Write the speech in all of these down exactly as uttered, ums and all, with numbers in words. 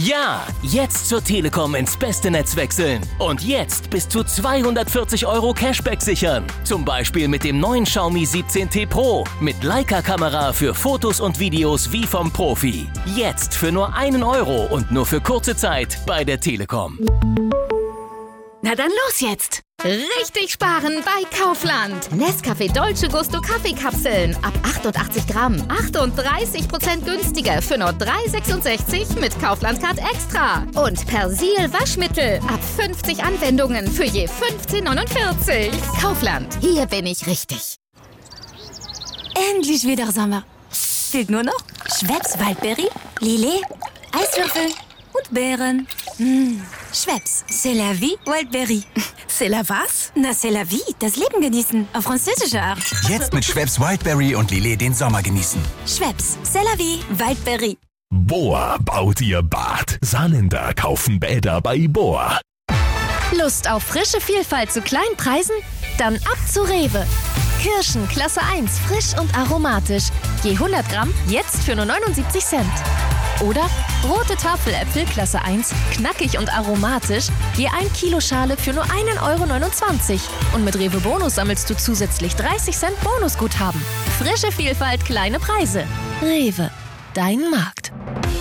Ja, jetzt zur Telekom ins beste Netz wechseln. Und jetzt bis zu zweihundertvierzig Euro Cashback sichern. Zum Beispiel mit dem neuen Xiaomi siebzehn T Pro. Mit Leica-Kamera für Fotos und Videos wie vom Profi. Jetzt für nur einen Euro und nur für kurze Zeit bei der Telekom. Na dann los jetzt! Richtig sparen bei Kaufland. Nescafé Dolce Gusto Kaffeekapseln ab achtundachtzig Gramm. achtunddreißig Prozent günstiger für nur drei Euro sechsundsechzig mit Kaufland Card Extra. Und Persil Waschmittel ab fünfzig Anwendungen für je fünfzehn Euro neunundvierzig. Kaufland, hier bin ich richtig. Endlich wieder Sommer. Fehlt nur noch Schweppes Waldberry, Lillet, Eiswürfel und Beeren. Mmh. Schweppes, c'est la vie, Wildberry. C'est la was? Na, c'est la vie, das Leben genießen, auf französische Art. Jetzt mit Schweppes Wildberry und Lillet den Sommer genießen. Schweppes, c'est la vie, Wildberry. Boa baut ihr Bad. Saarländer kaufen Bäder bei Boa. Lust auf frische Vielfalt zu kleinen Preisen? Dann ab zu Rewe. Kirschen Klasse eins, frisch und aromatisch. Je hundert Gramm, jetzt für nur neunundsiebzig Cent. Oder rote Tafeläpfel Klasse eins, knackig und aromatisch, je ein Kilo Schale für nur einen Euro neunundzwanzig. Und mit Rewe Bonus sammelst du zusätzlich dreißig Cent Bonusguthaben. Frische Vielfalt, kleine Preise. Rewe, dein Markt.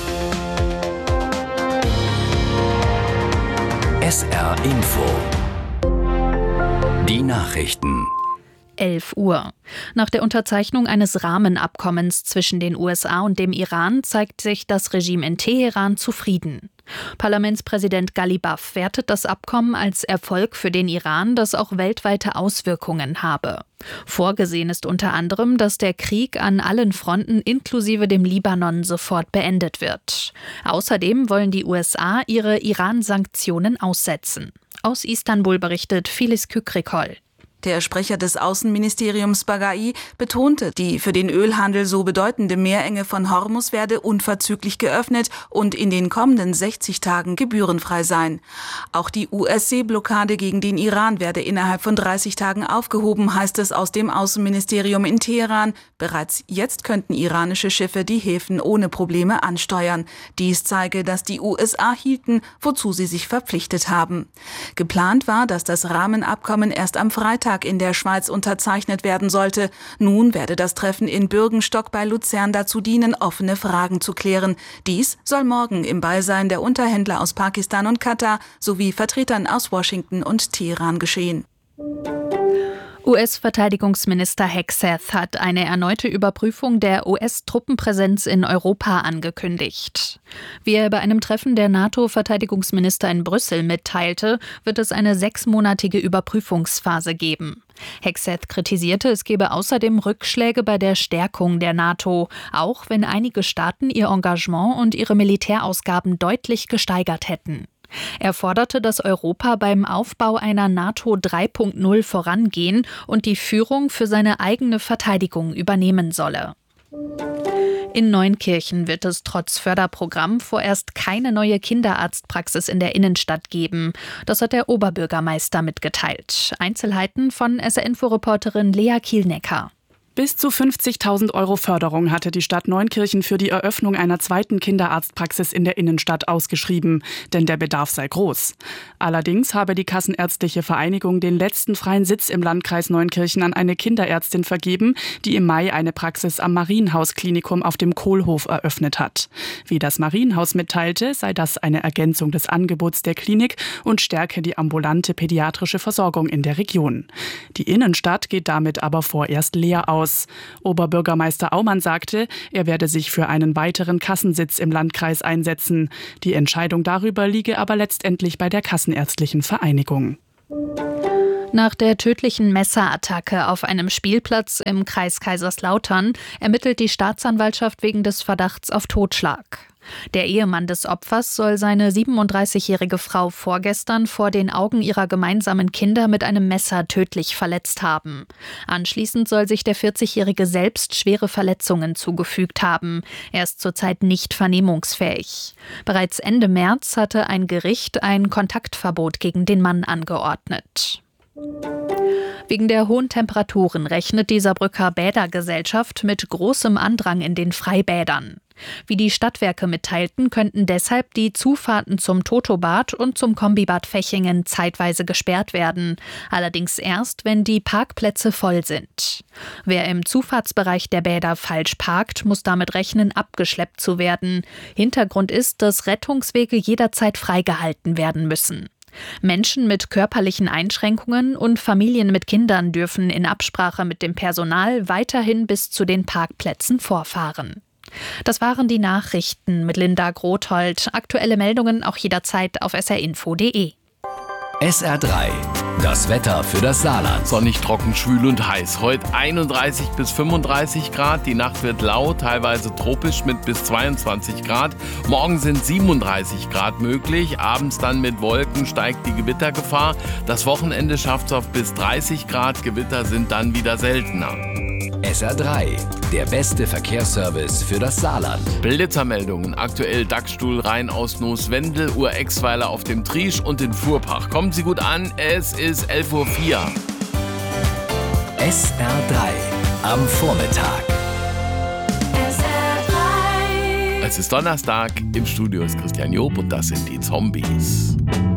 S R Info. Die Nachrichten. elf Uhr. Nach der Unterzeichnung eines Rahmenabkommens zwischen den U S A und dem Iran zeigt sich das Regime in Teheran zufrieden. Parlamentspräsident Ghalibaf wertet das Abkommen als Erfolg für den Iran, das auch weltweite Auswirkungen habe. Vorgesehen ist unter anderem, dass der Krieg an allen Fronten inklusive dem Libanon sofort beendet wird. Außerdem wollen die U S A ihre Iran-Sanktionen aussetzen. Aus Istanbul berichtet Filiz Kükrikol. Der Sprecher des Außenministeriums Bagai betonte, die für den Ölhandel so bedeutende Meerenge von Hormuz werde unverzüglich geöffnet und in den kommenden sechzig Tagen gebührenfrei sein. Auch die U S-Seeblockade gegen den Iran werde innerhalb von dreißig Tagen aufgehoben, heißt es aus dem Außenministerium in Teheran. Bereits jetzt könnten iranische Schiffe die Häfen ohne Probleme ansteuern. Dies zeige, dass die U S A hielten, wozu sie sich verpflichtet haben. Geplant war, dass das Rahmenabkommen erst am Freitag in der Schweiz unterzeichnet werden sollte. Nun werde das Treffen in Bürgenstock bei Luzern dazu dienen, offene Fragen zu klären. Dies soll morgen im Beisein der Unterhändler aus Pakistan und Katar sowie Vertretern aus Washington und Teheran geschehen. U S-Verteidigungsminister Hegseth hat eine erneute Überprüfung der U S-Truppenpräsenz in Europa angekündigt. Wie er bei einem Treffen der NATO-Verteidigungsminister in Brüssel mitteilte, wird es eine sechsmonatige Überprüfungsphase geben. Hegseth kritisierte, es gebe außerdem Rückschläge bei der Stärkung der NATO, auch wenn einige Staaten ihr Engagement und ihre Militärausgaben deutlich gesteigert hätten. Er forderte, dass Europa beim Aufbau einer NATO drei Punkt null vorangehen und die Führung für seine eigene Verteidigung übernehmen solle. In Neunkirchen wird es trotz Förderprogramm vorerst keine neue Kinderarztpraxis in der Innenstadt geben. Das hat der Oberbürgermeister mitgeteilt. Einzelheiten von S R-Info-Reporterin Lea Kielnecker. Bis zu fünfzigtausend Euro Förderung hatte die Stadt Neunkirchen für die Eröffnung einer zweiten Kinderarztpraxis in der Innenstadt ausgeschrieben, denn der Bedarf sei groß. Allerdings habe die Kassenärztliche Vereinigung den letzten freien Sitz im Landkreis Neunkirchen an eine Kinderärztin vergeben, die im Mai eine Praxis am Marienhaus-Klinikum auf dem Kohlhof eröffnet hat. Wie das Marienhaus mitteilte, sei das eine Ergänzung des Angebots der Klinik und stärke die ambulante pädiatrische Versorgung in der Region. Die Innenstadt geht damit aber vorerst leer aus. Oberbürgermeister Aumann sagte, er werde sich für einen weiteren Kassensitz im Landkreis einsetzen. Die Entscheidung darüber liege aber letztendlich bei der Kassenärztlichen Vereinigung. Nach der tödlichen Messerattacke auf einem Spielplatz im Kreis Kaiserslautern ermittelt die Staatsanwaltschaft wegen des Verdachts auf Totschlag. Der Ehemann des Opfers soll seine siebenunddreißigjährige Frau vorgestern vor den Augen ihrer gemeinsamen Kinder mit einem Messer tödlich verletzt haben. Anschließend soll sich der vierzigjährige selbst schwere Verletzungen zugefügt haben. Er ist zurzeit nicht vernehmungsfähig. Bereits Ende März hatte ein Gericht ein Kontaktverbot gegen den Mann angeordnet. Wegen der hohen Temperaturen rechnet die Saarbrücker Bädergesellschaft mit großem Andrang in den Freibädern. Wie die Stadtwerke mitteilten, könnten deshalb die Zufahrten zum Totobad und zum Kombibad Fechingen zeitweise gesperrt werden. Allerdings erst, wenn die Parkplätze voll sind. Wer im Zufahrtsbereich der Bäder falsch parkt, muss damit rechnen, abgeschleppt zu werden. Hintergrund ist, dass Rettungswege jederzeit freigehalten werden müssen. Menschen mit körperlichen Einschränkungen und Familien mit Kindern dürfen in Absprache mit dem Personal weiterhin bis zu den Parkplätzen vorfahren. Das waren die Nachrichten mit Linda Grothold. Aktuelle Meldungen auch jederzeit auf s r info punkt d e. S R drei. Das Wetter für das Saarland. Sonnig, trocken, schwül und heiß. Heute einunddreißig bis fünfunddreißig Grad. Die Nacht wird lau, teilweise tropisch mit bis zweiundzwanzig Grad. Morgen sind siebenunddreißig Grad möglich. Abends dann mit Wolken steigt die Gewittergefahr. Das Wochenende schafft es auf bis dreißig Grad. Gewitter sind dann wieder seltener. S R drei. Der beste Verkehrsservice für das Saarland. Blitzermeldungen. Aktuell Dachstuhl Rhein aus Nooswendel, Ur-Exweiler auf dem Triesch und in Fuhrpach. Kommen Sie gut an, es ist elf Uhr vier. S R drei. Am Vormittag. S R drei. Es ist Donnerstag, im Studio ist Christian Job und das sind die Zombies.